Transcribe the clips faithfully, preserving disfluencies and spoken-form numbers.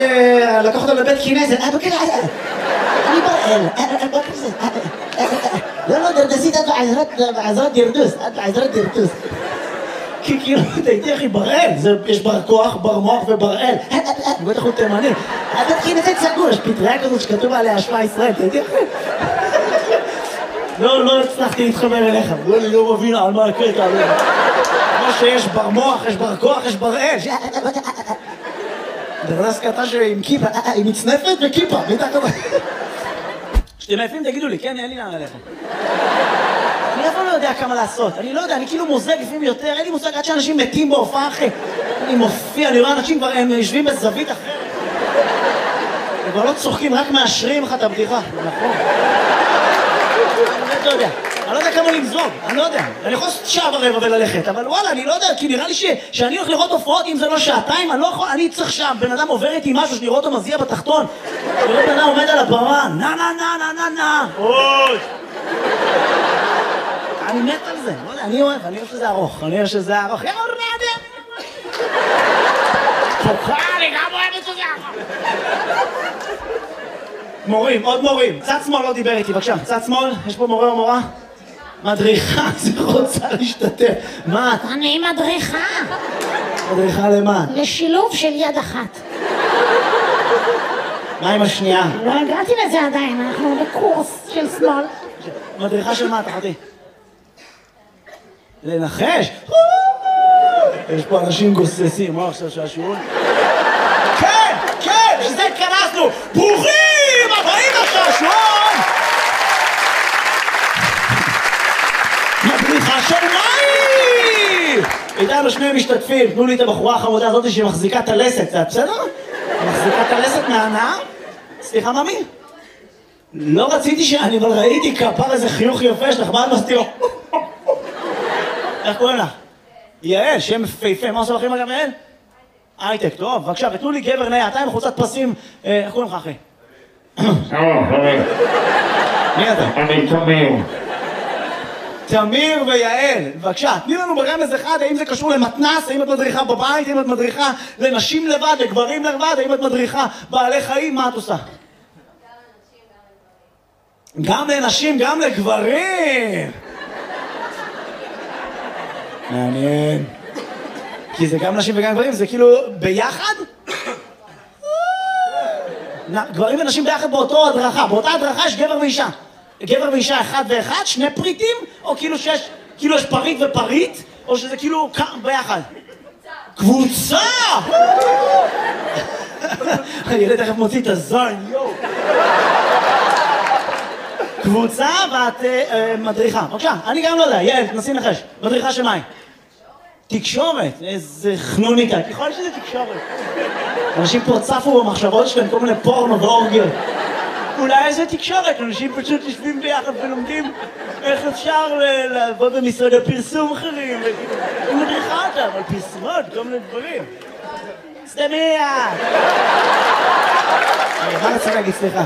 לקח אותו לבית כנסת, אה, בקרה, אני בראל, לא, לא, דרדסית, את בעזרת דרדוס, את בעזרת דרדוס. כי כאילו, תהייתי אחי, בראל, יש בר כוח, בר מוח ובראל. בטח הוא תימני. הבית כנסת סגור, יש פטריה כזאת שכתוב עליה שמע ישראל, תהייתי אחי. לא, לא הצלחתי להתחבר אליך, אני לא מבין על מה הקטע. כמו שיש בר מוח, יש בר כוח, יש בראל. דרדס קטע שעם כיפה, עם מצנפת וכיפה, ביתה כזה. שאתם עייפים תגידו לי, כן, אין לי לאן עליכם. אני אף פעם לא יודע כמה לעשות, אני לא יודע, אני כאילו מוזג לפעמים יותר, אין לי מושג עד שאנשים מתים בהופעה אחרי. אני מופיע, אני רואה אנשים כבר, הם יושבים בזווית אחרת. הם כבר לא צוחקים, רק מאשרים לך את הבדיחה, נכון? אני לא יודע, אני לא יודע כמה למזוג, אני לא יודע. אני יכול לעשות שעה ורבע וללכת, אבל וואלה, אני לא יודע, כי נראה לי שאני הולך לראות הופעות, אם זה לא שעתיים, אני לא יכול, אני צריך שם, בן אדם עובר איתי משהו, שאני רואה אותו מזיע בתחתון. וראה בן אדם עומד על הבמה, נה נה נה נה נה נה. אוי! אני מת על זה, לא יודע, אני אוהב, אני אוהב שזה ארוך, אני אוהב שזה ארוך. יאללה, רעדה! פוקה, אני גם אוהב שזה ארוך. מורים, עוד מורים. צד שמאל לא דיבר איתי, בבקשה. צד שמאל, יש פה מורה או מורה? מדריכה, זה רוצה להשתתף. מה? אני מדריכה. מדריכה למה? לשילוב של יד אחת. מה עם השנייה? לא הגעתי לזה עדיין, אנחנו בקורס של שמאל. מדריכה של מה, תחתי? לנחש? יש פה אנשים גוססים, מה עכשיו שהשיעור? כן, כן, שזה התכנסנו! ברוכים הבאים לשעשועון! מדריכה של מים! איתנו שני משתתפים, תנו לי את הבחורה החמודה הזאת שמחזיקה את הלסת, זה בסדר? מחזיקה את הלסת מהנאה? סליחה, ממי? לא רציתי שאני, אבל ראיתי כפר איזה חיוך יפה שלך, מה את מסתירו? איך קוראים לך? יעל, שם פייפה, מה עושה לכם גם יעל? הייטק, טוב, בבקשה, ותנו לי גבר נאה, אתה עם חולצת פרסים, איך קוראים לך אחי? שלום, חבר. מי אתה? אני תמיר. תמיר ויעל, בבקשה, תני לנו ברמז אחד, האם זה קשור למתנ"ס, האם את מדריכה בבית, האם את מדריכה לנשים לבד, לגברים לבד, האם את מדריכה בעלי חיים, מה את עושה? גם לנשים, גם לגברים! מעניין. כי זה גם נשים וגם גברים, זה כאילו ביחד? גברים ונשים ביחד באותו הדרכה, באותה הדרכה יש גבר ואישה. גבר ואישה אחד ואחד, שני פריטים, או כאילו שיש, כאילו יש פריט ופריט, או שזה כאילו ביחד? קבוצה! הילד תכף מוציא את הזין, יואו! קבוצה ואת מדריכה. בבקשה, אני גם לא יודע, יעל, תנסי לנחש. מדריכה של מים. תקשורת, איזה חנוניקה, ככל שזה תקשורת. אנשים פה צפו במחשבות שלהם, כל מיני פורנו ואורגיות. אולי איזה תקשורת, אנשים פשוט יושבים ביחד ולומדים איך אפשר לעבוד במשרדי פרסום אחרים. היא מדריכה אותם על פרסומות, כל מיני דברים. סתמיה! מה רציתי להגיד, סליחה?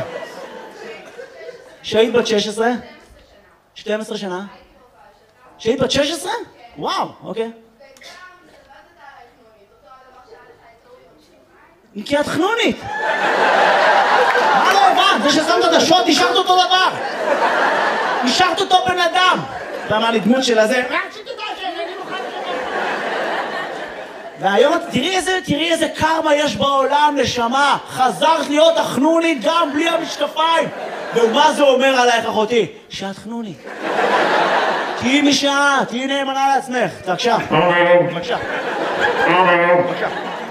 שהיית בת שש עשרה? שתים עשרה שנה? שהיית בת שש עשרה? וואו, אוקיי. כי את חנונית! מה לא הבנת? זה ששמת את השוט, השארת אותו דבר! השארת אותו בן אדם! אתה אמר לי דמות של הזה, והיום תראי איזה, תראי איזה קרמה יש בעולם, נשמה. חזרת להיות החנונית גם בלי המשקפיים. ומה זה אומר עלייך אחותי? שאת חנונית. תהיי משעה, תהיי נאמנה לעצמך. בבקשה. בבקשה. בבקשה.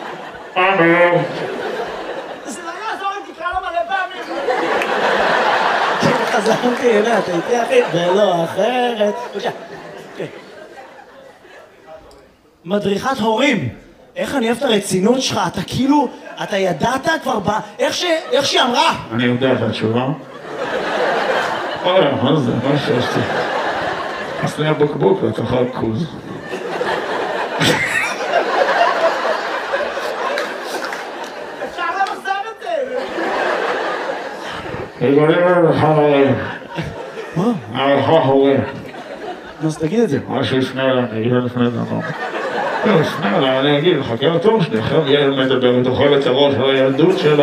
זה לא יעזור אם תקרא לו מלא פעמים. חזרתי אליה, אתה איתי אחי, ולא אחרת. בבקשה. מדריכת הורים. איך אני אוהב את הרצינות שלך, אתה כאילו, אתה ידעת כבר ב... איך ש... איך שהיא אמרה? אני יודע את התשובה. אוי, מה זה? מה שעשתי? עשני הבקבוק לתחת כוז. אפשר למחזר את זה! יגולים לרווחה הורים. מה? הרווחה הורים. אז תגיד את זה. מה שיפנה אליי, אני אגיד לפני דבר. לא, סתם, אני אגיד, חכה לתור שלי, עכשיו יעל מדברת, אוכלת את הראש על הילדות שלה.